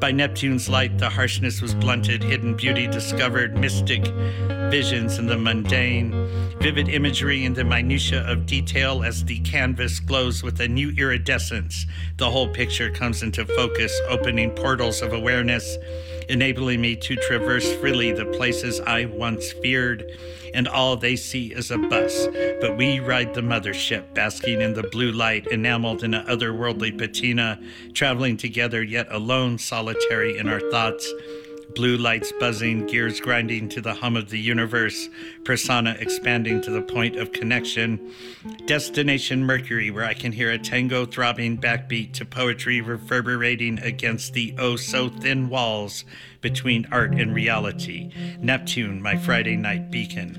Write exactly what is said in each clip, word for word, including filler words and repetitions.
By Neptune's light, the harshness was blunted, hidden beauty discovered, mystic visions in the mundane, vivid imagery in the minutiae of detail as the canvas glows with a new iridescence. The whole picture comes into focus, opening portals of awareness, enabling me to traverse freely the places I once feared, and all they see is a bus. But we ride the mothership, basking in the blue light, enameled in an otherworldly patina, traveling together yet alone, solitary in our thoughts. Blue lights buzzing, gears grinding to the hum of the universe, persona expanding to the point of connection. Destination Mercury, where I can hear a tango throbbing backbeat to poetry reverberating against the oh-so-thin walls between art and reality. Neptune, my Friday night beacon.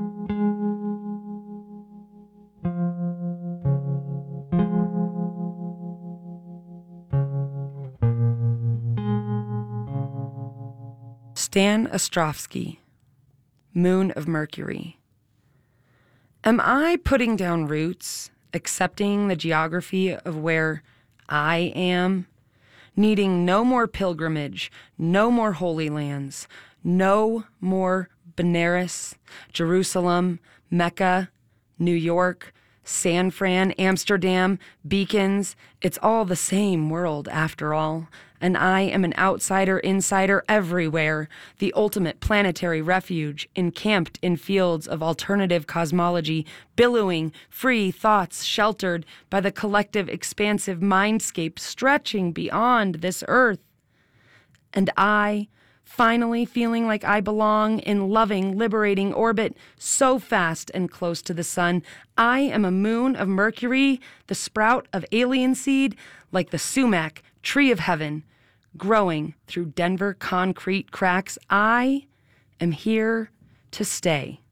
Stan Ostrovsky, Moon of Mercury. Am I putting down roots, accepting the geography of where I am, needing no more pilgrimage, no more holy lands, no more Benares, Jerusalem, Mecca, New York, San Fran, Amsterdam, beacons? It's all the same world after all. And I am an outsider, insider everywhere, the ultimate planetary refuge, encamped in fields of alternative cosmology, billowing, free thoughts sheltered by the collective expansive mindscape stretching beyond this earth. And I, finally feeling like I belong in loving, liberating orbit, so fast and close to the sun, I am a moon of Mercury, the sprout of alien seed, like the sumac, tree of heaven, growing through Denver concrete cracks. I am here to stay.